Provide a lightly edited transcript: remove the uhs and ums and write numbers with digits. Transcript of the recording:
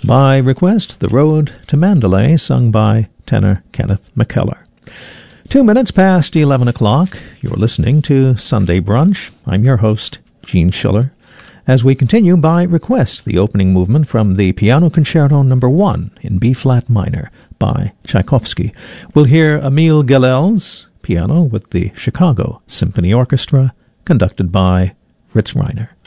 By request, The Road to Mandalay, sung by tenor Kenneth McKellar. 2 minutes past 11 o'clock, you're listening to Sunday Brunch. I'm your host, Gene Schiller. As we continue, by request, the opening movement from the Piano Concerto No. 1 in B-flat minor by Tchaikovsky. We'll hear Emil Gilels, piano with the Chicago Symphony Orchestra, conducted by Fritz Reiner.